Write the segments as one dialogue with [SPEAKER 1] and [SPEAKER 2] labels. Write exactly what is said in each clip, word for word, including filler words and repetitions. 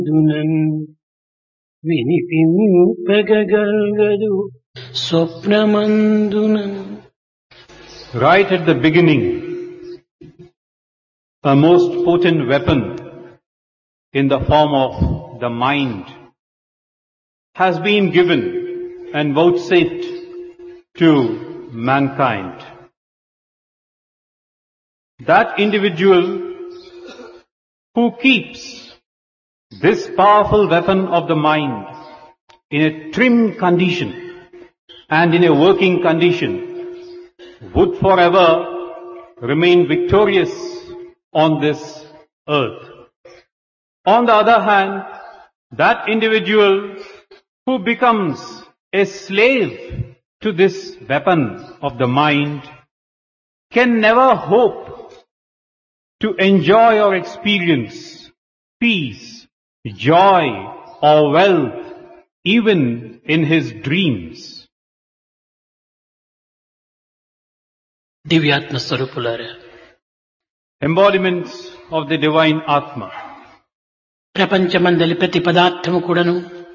[SPEAKER 1] దునన్ వినిపింపగగలగదు స్వప్నమందునన్.
[SPEAKER 2] Right at the beginning, a most potent weapon in the form of the mind has been given and vouchsafed to mankind. That individual who keeps this powerful weapon of the mind in a trim condition and in a working condition would forever remain victorious on this earth. On the other hand, that individual who becomes a slave to this weapon of the mind can never hope to enjoy or experience peace, joy or wealth even in his dreams.
[SPEAKER 1] దివ్యాత్మ స్వరూపులారా,
[SPEAKER 2] Embodiments of the divine Atma.
[SPEAKER 1] ప్రపంచమందలి ప్రతి పదార్థము కూడాను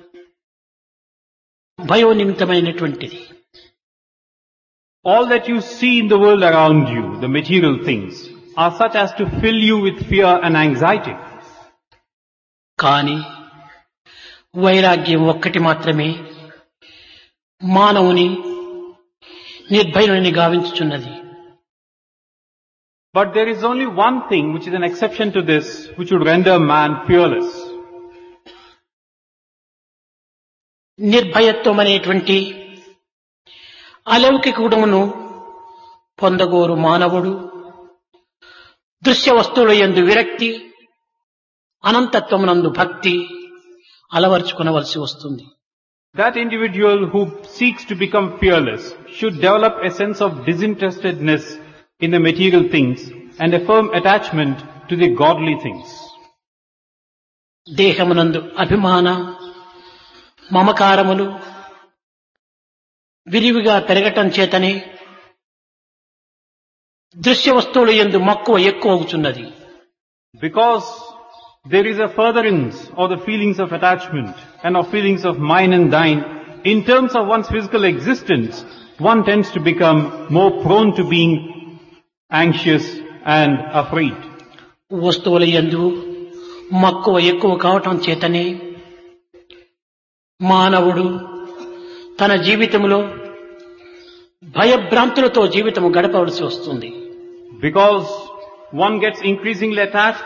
[SPEAKER 1] భయోనిమితమైనటువంటిది.
[SPEAKER 2] All that you see in the world around you, the material things, are such as to fill you with fear and anxiety.
[SPEAKER 1] కానీ వైరాగ్యం ఒక్కటి మాత్రమే మానవుని నిర్భయుని గావించుచున్నది.
[SPEAKER 2] But there is only one thing which is an exception to this, which would render man fearless.
[SPEAKER 1] నిర్భయత్వం అనేటువంటి అలౌకిక గుణమును పొందగోరు మానవుడు దృశ్య వస్తువుల యందు విరక్తి, అనంతత్వమునందు భక్తి అలవర్చుకొనవలసి వస్తుంది.
[SPEAKER 2] That individual who seeks to become fearless should develop a sense of disinterestedness in the material things and a firm attachment to the godly things.
[SPEAKER 1] దేహమునందు అభిమాన మమకారములు విరివిగా పెరగటం చేతనే దృశ్య వస్తువుల యందు మక్కువ ఎక్కువ అవుతున్నది.
[SPEAKER 2] Because there is a furtherance of the feelings of attachment and of feelings of mine and thine, in terms of one's physical existence, one tends to become more prone to being anxious and afraid.
[SPEAKER 1] వస్తువుల యందు మక్కువ ఎక్కువ కావటం చేతనే మానవుడు తన జీవితంలో భయభ్రాంతులతో జీవితము గడపవలసి వస్తుంది.
[SPEAKER 2] Because one gets increasingly attached